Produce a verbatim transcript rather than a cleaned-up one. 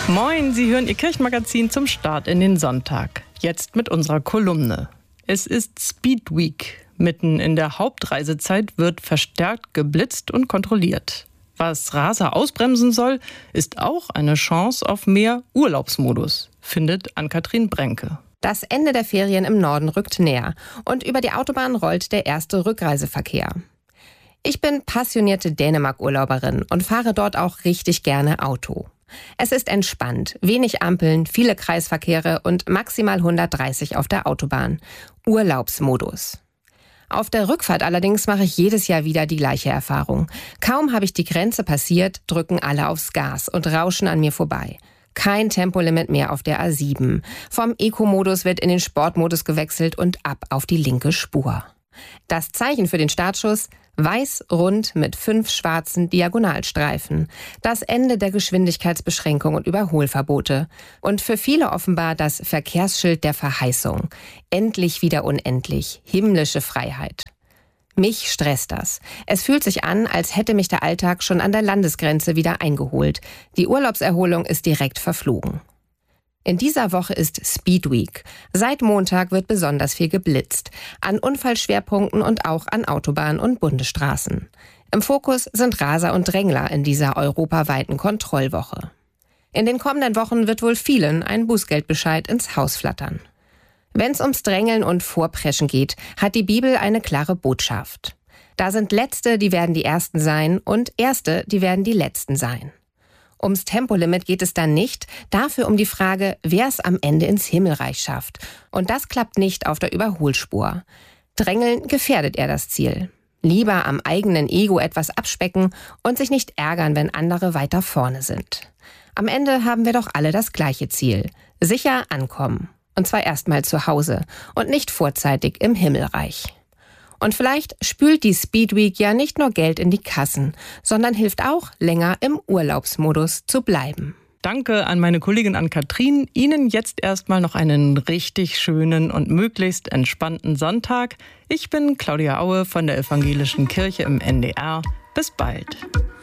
Moin, Sie hören Ihr Kirchenmagazin zum Start in den Sonntag. Jetzt mit unserer Kolumne. Es ist Speed Week. Mitten in der Hauptreisezeit wird verstärkt geblitzt und kontrolliert. Was Raser ausbremsen soll, ist auch eine Chance auf mehr Urlaubsmodus, findet Ann-Kathrin Brenke. Das Ende der Ferien im Norden rückt näher und über die Autobahn rollt der erste Rückreiseverkehr. Ich bin passionierte Dänemark-Urlauberin und fahre dort auch richtig gerne Auto. Es ist entspannt, wenig Ampeln, viele Kreisverkehre und maximal hundertdreißig auf der Autobahn. Urlaubsmodus. Auf der Rückfahrt allerdings mache ich jedes Jahr wieder die gleiche Erfahrung. Kaum habe ich die Grenze passiert, drücken alle aufs Gas und rauschen an mir vorbei. Kein Tempolimit mehr auf der A sieben. Vom Eco-Modus wird in den Sportmodus gewechselt und ab auf die linke Spur. Das Zeichen für den Startschuss: weiß, rund mit fünf schwarzen Diagonalstreifen. Das Ende der Geschwindigkeitsbeschränkung und Überholverbote. Und für viele offenbar das Verkehrsschild der Verheißung. Endlich wieder unendlich. Himmlische Freiheit. Mich stresst das. Es fühlt sich an, als hätte mich der Alltag schon an der Landesgrenze wieder eingeholt. Die Urlaubserholung ist direkt verflogen. In dieser Woche ist Speed Week. Seit Montag wird besonders viel geblitzt. An Unfallschwerpunkten und auch an Autobahnen und Bundesstraßen. Im Fokus sind Raser und Drängler in dieser europaweiten Kontrollwoche. In den kommenden Wochen wird wohl vielen ein Bußgeldbescheid ins Haus flattern. Wenn es ums Drängeln und Vorpreschen geht, hat die Bibel eine klare Botschaft. Da sind Letzte, die werden die Ersten sein, und Erste, die werden die Letzten sein. Ums Tempolimit geht es dann nicht, dafür um die Frage, wer es am Ende ins Himmelreich schafft. Und das klappt nicht auf der Überholspur. Drängeln gefährdet eher das Ziel. Lieber am eigenen Ego etwas abspecken und sich nicht ärgern, wenn andere weiter vorne sind. Am Ende haben wir doch alle das gleiche Ziel: sicher ankommen. Und zwar erstmal zu Hause und nicht vorzeitig im Himmelreich. Und vielleicht spült die Speed Week ja nicht nur Geld in die Kassen, sondern hilft auch, länger im Urlaubsmodus zu bleiben. Danke an meine Kollegin Ann-Kathrin. Ihnen jetzt erstmal noch einen richtig schönen und möglichst entspannten Sonntag. Ich bin Claudia Aue von der Evangelischen Kirche im N D R. Bis bald.